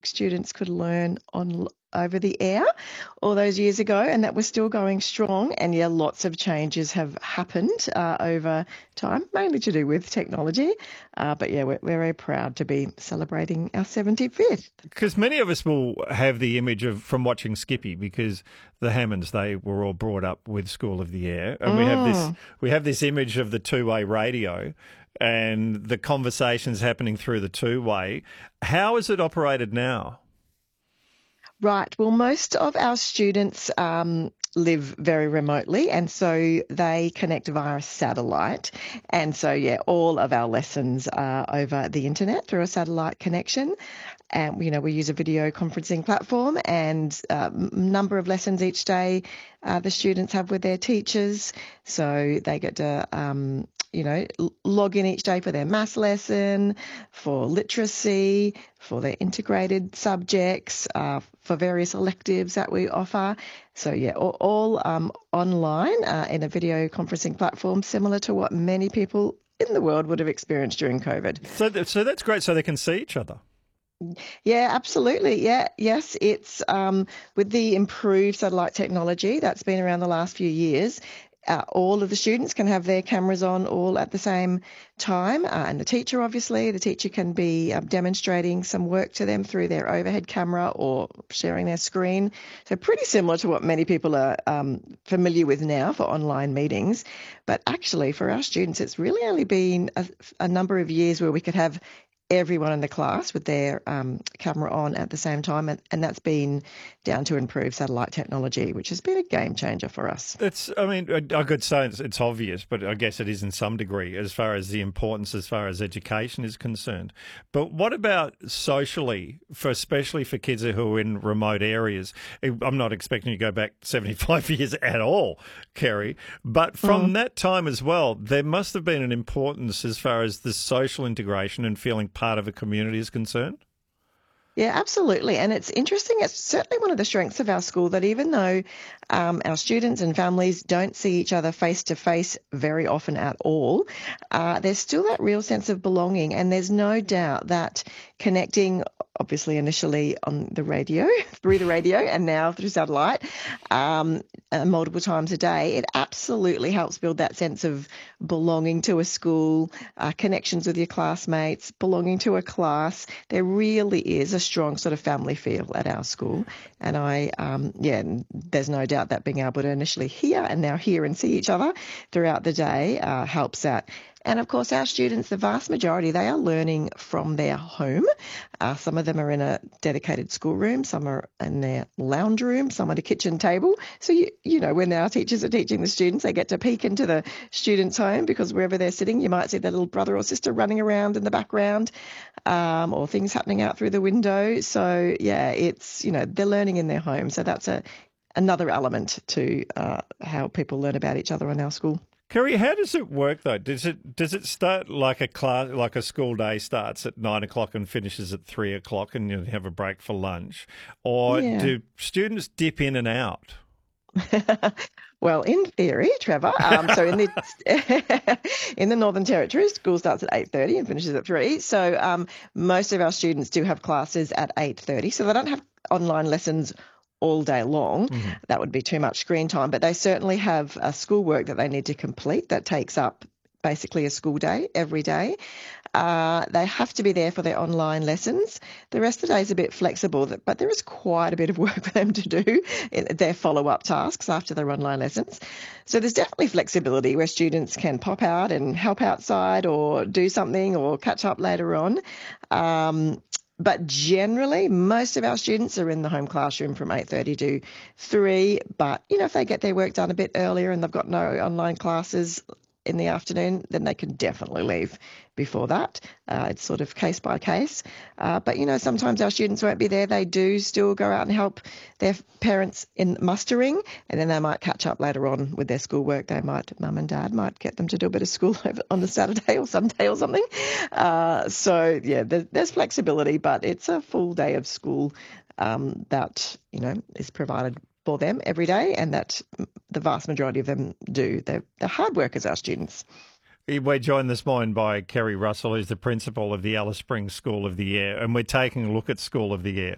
students could learn on over the air all those years ago, and that was still going strong. And yeah, lots of changes have happened over time, mainly to do with technology. But yeah, we're very proud to be celebrating our 75th. Because many of us will have the image of from watching Skippy, because the Hammonds, they were all brought up with School of the Air, and we have this image of the two-way radio and the conversations happening through the two-way. How is it operated now? Right. Well, most of our students live very remotely, and so they connect via satellite. And so, yeah, all of our lessons are over the internet through a satellite connection. And, we use a video conferencing platform, and number of lessons each day the students have with their teachers. So they get to log in each day for their maths lesson, for literacy, for their integrated subjects, for various electives that we offer. So, yeah, all online in a video conferencing platform, similar to what many people in the world would have experienced during COVID. So that's great, so they can see each other. Yeah, absolutely. Yeah, yes, it's with the improved satellite technology that's been around the last few years. All of the students can have their cameras on all at the same time, and the teacher can be demonstrating some work to them through their overhead camera or sharing their screen. So pretty similar to what many people are familiar with now for online meetings. But actually for our students, it's really only been a number of years where we could have everyone in the class with their camera on at the same time, and that's been down to improved satellite technology, which has been a game changer for us. I could say it's obvious, but I guess it is in some degree as far as the importance as far as education is concerned. But what about socially, especially for kids who are in remote areas? I'm not expecting you to go back 75 years at all, Kerry, but from that time as well, there must have been an importance as far as the social integration and feeling part of a community is concerned? Yeah, absolutely. And it's interesting. It's certainly one of the strengths of our school that even though our students and families don't see each other face to face very often at all, there's still that real sense of belonging. And there's no doubt that connecting, obviously initially on the radio, through the radio, and now through satellite, multiple times a day, it absolutely helps build that sense of belonging to a school, connections with your classmates, belonging to a class. There really is a strong sort of family feel at our school. And there's no doubt that being able to initially hear and now hear and see each other throughout the day helps that. And of course, our students, the vast majority, they are learning from their home. Some of them are in a dedicated schoolroom, some are in their lounge room, some at a kitchen table. So, when our teachers are teaching the students, they get to peek into the student's home, because wherever they're sitting, you might see their little brother or sister running around in the background, or things happening out through the window. So, yeah, it's, they're learning in their home. So that's another element to how people learn about each other in our school. Kerry, how does it work though? Does it start like a class, like a school day starts at 9 o'clock and finishes at 3 o'clock, and you have a break for lunch, or do students dip in and out? Well, in theory, Trevor. So in the Northern Territory, school starts at 8:30 and finishes at 3. So most of our students do have classes at 8:30. So they don't have online lessons all day long. That would be too much screen time, but they certainly have schoolwork that they need to complete that takes up basically a school day every day. They have to be there for their online lessons. The rest of the day is a bit flexible, but there is quite a bit of work for them to do in their follow-up tasks after their online lessons. So there's definitely flexibility where students can pop out and help outside or do something or catch up later on. But generally, most of our students are in the home classroom from 8:30 to 3. But, if they get their work done a bit earlier and they've got no online classes in the afternoon, then they can definitely leave before that. It's sort of case by case. But, sometimes our students won't be there. They do still go out and help their parents in mustering, and then they might catch up later on with their schoolwork. Mum and dad might get them to do a bit of school on the Saturday or Sunday or something. So, yeah, there's flexibility, but it's a full day of school that, is provided for them every day, and that the vast majority of them do. They're hard workers, our students. We're joined this morning by Kerry Russell, who's the principal of the Alice Springs School of the Air, and we're taking a look at School of the Air.